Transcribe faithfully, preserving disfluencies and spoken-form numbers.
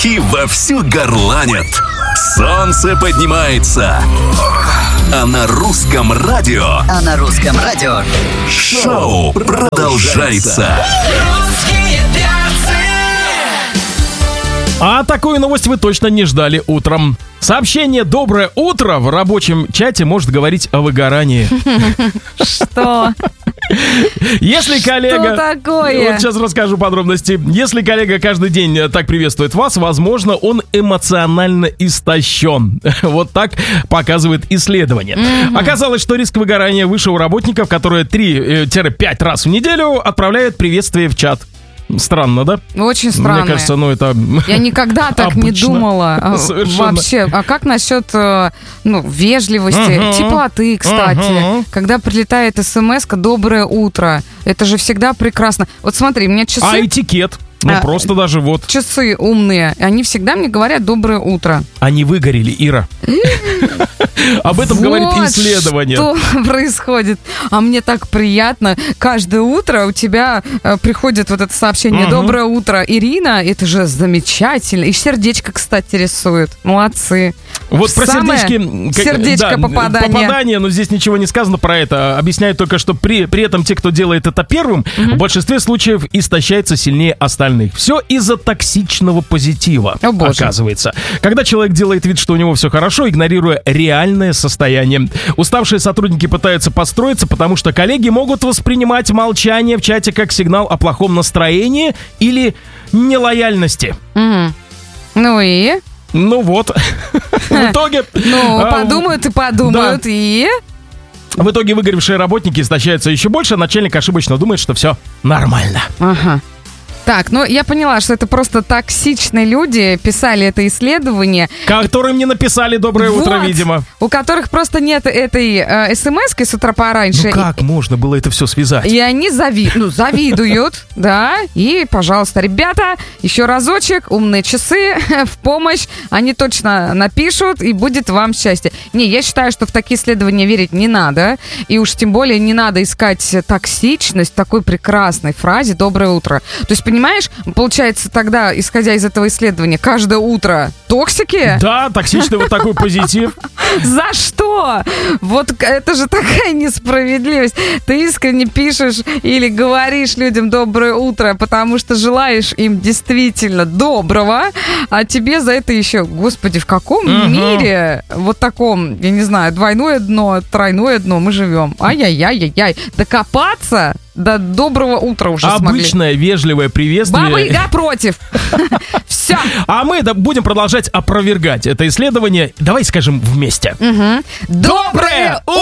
И вовсю горланят. Солнце поднимается. А на русском радио... А на русском радио... Шоу продолжается. А такую новость вы точно не ждали утром. Сообщение «Доброе утро» в рабочем чате может говорить о выгорании. Что? Если коллега... Что такое? Вот сейчас расскажу подробности. Если коллега каждый день так приветствует вас, возможно, он эмоционально истощен. Вот так показывает исследование. Mm-hmm. Оказалось, что риск выгорания выше у работников, которые три-пять раз в неделю отправляют приветствие в чат. Странно, да? Очень странно. Мне кажется, ну это... Я никогда так обычно. не думала. Совершенно. Вообще. А как насчет ну, вежливости, uh-huh. теплоты, кстати? Uh-huh. Когда прилетает смс-ка «Доброе утро». Это же всегда прекрасно. Вот смотри, у меня часы... А этикет? Ну, а, просто даже вот... Часы умные. Они всегда мне говорят «Доброе утро». Они выгорели, Ира. Об этом вот говорит исследование. Что происходит. А мне так приятно. Каждое утро у тебя э, приходит вот это сообщение: угу. «Доброе утро, Ирина». Это же замечательно. И сердечко, кстати, рисует. Молодцы. Вот про Самое сердечки... Сердечко, да, попадание. Попадание, но здесь ничего не сказано про это. Объясняют только, что при, при этом те, кто делает это первым, угу. в большинстве случаев истощается сильнее остальных. Все из-за токсичного позитива, О, боже. оказывается. Когда человек делает вид, что у него все хорошо, игнорируя реальное состояние. Уставшие сотрудники пытаются подстроиться, потому что коллеги могут воспринимать молчание в чате как сигнал о плохом настроении или нелояльности. Угу. Ну и... Ну вот, в итоге... Ну, подумают и подумают, и... В итоге выгоревшие работники истощаются еще больше, а начальник ошибочно думает, что все нормально. Ага. Так, ну я поняла, что это просто токсичные люди писали это исследование. Которым не написали «Доброе вот, утро», видимо. У которых просто нет этой э, смс-ки с утра пораньше. Ну как можно было это все связать? И они зави... ну, завидуют, да, и, пожалуйста, ребята, еще разочек, умные часы в помощь, они точно напишут, и будет вам счастье. Не, я считаю, что в такие исследования верить не надо, и уж тем более не надо искать токсичность в такой прекрасной фразе «Доброе утро». То есть, понимаешь, получается тогда, исходя из этого исследования, каждое утро токсики? Да, токсичный вот такой позитив. За что? Вот это же такая несправедливость. Ты искренне пишешь или говоришь людям «доброе утро», потому что желаешь им действительно доброго, а тебе за это еще, господи, в каком uh-huh. мире вот таком, я не знаю, двойное дно, тройное дно мы живем? Ай-яй-яй-яй-яй. Докопаться до доброго утра уже Обычное, смогли. Обычное вежливое приветствие. Баба Яга против. Все. А мы будем продолжать опровергать это исследование. Давай скажем вместе. Доброе утро!